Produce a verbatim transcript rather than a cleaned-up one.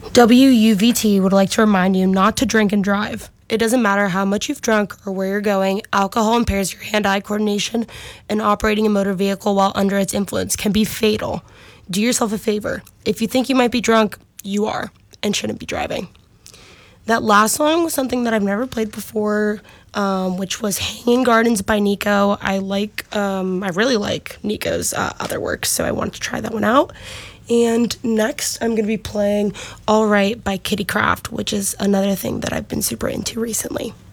W U V T would like to remind you not to drink and drive. It doesn't matter how much you've drunk or where you're going, alcohol impairs your hand-eye coordination, and operating a motor vehicle while under its influence can be fatal. Do yourself a favor. If you think you might be drunk, you are, and shouldn't be driving. That last song was something that I've never played before, um, which was Hanging Gardens by Nico. I like, um, I really like Nico's uh, other works, so I wanted to try that one out. And next, I'm going to be playing All Right by Kitty Craft, which is another thing that I've been super into recently.